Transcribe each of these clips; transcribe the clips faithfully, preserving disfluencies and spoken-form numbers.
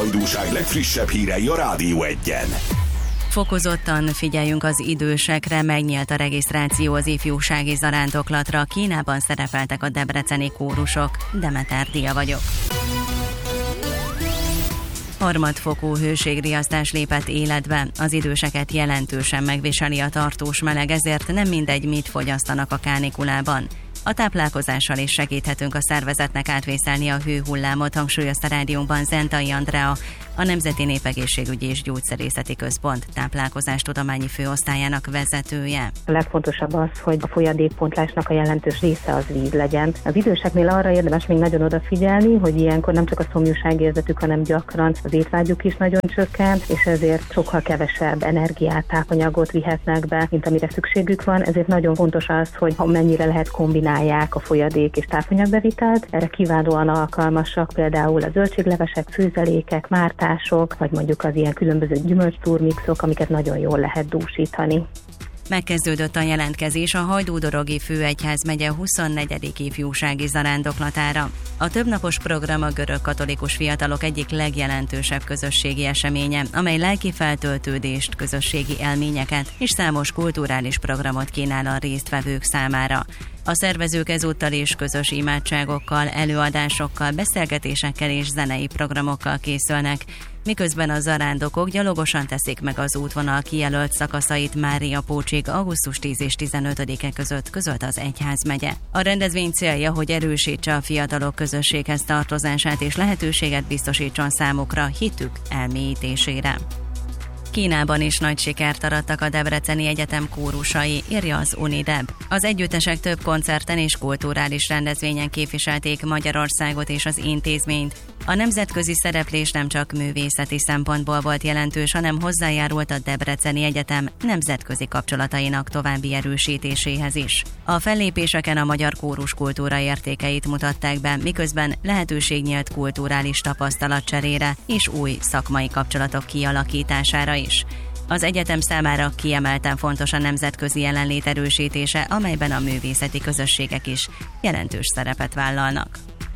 Hajdúság legfrissebb hírei a Rádió Egyen. Fokozottan figyeljünk az idősekre, megnyílt a regisztráció az ifjúsági zarándoklatra. Kínában szerepeltek a debreceni kórusok. Demeter Dia vagyok. Harmadfokú hőségriasztás lépett életbe. Az időseket jelentősen megviseli a tartós meleg, ezért nem mindegy, mit fogyasztanak a kánikulában. A táplálkozással is segíthetünk a szervezetnek átvészelni a hőhullámot, hangsúlyozta rádiónkban Zentai Andrea, a Nemzeti Népegészségügyi és Gyógyszerészeti Központ táplálkozástudományi főosztályának vezetője. A legfontosabb az, hogy a folyadékpontlásnak a jelentős része az víz legyen. Az időseknél arra érdemes még nagyon odafigyelni, hogy ilyenkor nem csak a szomjúságérzetük, hanem gyakran az étvágyuk is nagyon csökken, és ezért sokkal kevesebb energiát, tápanyagot vihetnek be, mint amire szükségük van. Ezért nagyon fontos az, hogy ha mennyire lehet kombinálják a folyadék és tápanyagbevitelt. Erre kiválóan alkalmasak például a zöldséglevesek, főzelékek, mártások, vagy mondjuk az ilyen különböző gyümölcstúrmixok, amiket nagyon jól lehet dúsítani. Megkezdődött a jelentkezés a Hajdú-Dorogi Főegyházmegye huszonnegyedik ifjúsági zarándoklatára. A többnapos program a görög katolikus fiatalok egyik legjelentősebb közösségi eseménye, amely lelki feltöltődést, közösségi élményeket és számos kulturális programot kínál a résztvevők számára. A szervezők ezúttal is közös imádságokkal, előadásokkal, beszélgetésekkel és zenei programokkal készülnek, miközben a zarándokok gyalogosan teszik meg az útvonal kijelölt szakaszait Mária Pócsig augusztus tízedike és tizenötödike között, közölt az egyházmegye. A rendezvény célja, hogy erősítse a fiatalok közösséghez tartozását és lehetőséget biztosítson számukra hitük elmélyítésére. Kínában is nagy sikert arattak a Debreceni Egyetem kórusai, írja az Unideb. Az együttesek több koncerten és kulturális rendezvényen képviselték Magyarországot és az intézményt. A nemzetközi szereplés nem csak művészeti szempontból volt jelentős, hanem hozzájárult a Debreceni Egyetem nemzetközi kapcsolatainak további erősítéséhez is. A fellépéseken a magyar kórus kultúra értékeit mutatták be, miközben lehetőség nyílt kulturális tapasztalatcserére és új szakmai kapcsolatok kialakítására is. Az egyetem számára kiemelten fontos a nemzetközi jelenlét erősítése, amelyben a művészeti közösségek is jelentős szerepet vállalnak.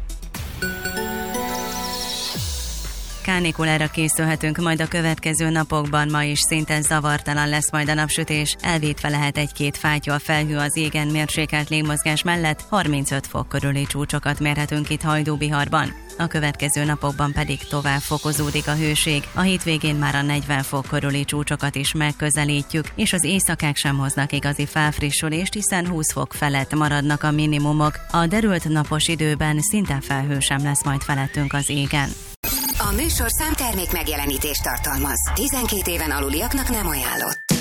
Kánikulára készülhetünk majd a következő napokban, ma is szinte zavartalan lesz majd a napsütés, elvétve lehet egy-két fátyol a felhő az égen, mérsékelt légmozgás mellett harmincöt fok körüli csúcsokat mérhetünk itt Hajdú-Biharban. A következő napokban pedig tovább fokozódik a hőség, a hétvégén már a negyven fok körüli csúcsokat is megközelítjük, és az éjszakák sem hoznak igazi felfrissülést, hiszen húsz fok felett maradnak a minimumok. A derült napos időben szinte felhő sem lesz majd felettünk az égen. A műsorszám termék megjelenítést tartalmaz. tizenkét éven aluliaknak nem ajánlott.